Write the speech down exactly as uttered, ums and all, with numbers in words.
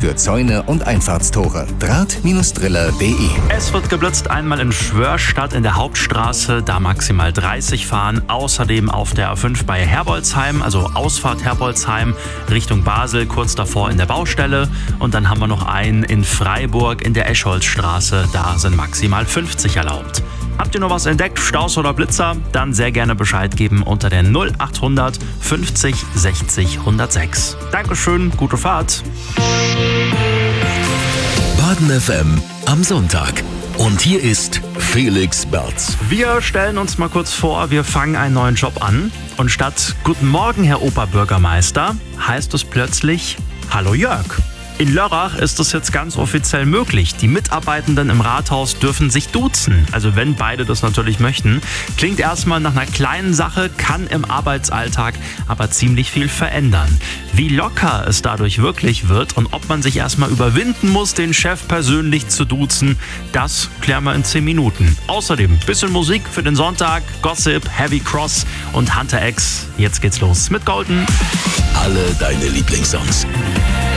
für Zäune und Einfahrtstore. Draht-Driller punkt de. Es wird geblitzt, einmal in Schwörstadt in der Hauptstraße, da maximal dreißig fahren. Außerdem auf der A fünf bei Herbolzheim, also Ausfahrt Herbolzheim Richtung Basel, kurz davor in der Baustelle. Und dann haben wir noch einen in Freiburg in der Escholzstraße, da sind maximal fünfzig erlaubt. Habt ihr noch was entdeckt, Staus oder Blitzer? Dann sehr gerne Bescheid geben unter der null achthundert fünfzig sechzig hundertsechs. Dankeschön, gute Fahrt. Baden F M am Sonntag. Und hier ist Felix Berz. Wir stellen uns mal kurz vor, wir fangen einen neuen Job an. Und statt Guten Morgen, Herr Oberbürgermeister, heißt es plötzlich Hallo Jörg. In Lörrach ist es jetzt ganz offiziell möglich. Die Mitarbeitenden im Rathaus dürfen sich duzen. Also wenn beide das natürlich möchten. Klingt erstmal nach einer kleinen Sache, kann im Arbeitsalltag aber ziemlich viel verändern. Wie locker es dadurch wirklich wird und ob man sich erstmal überwinden muss, den Chef persönlich zu duzen, das klären wir in zehn Minuten. Außerdem bisschen Musik für den Sonntag, Gossip, Heavy Cross und Hunter X. Jetzt geht's los mit Golden. Alle deine Lieblingssongs.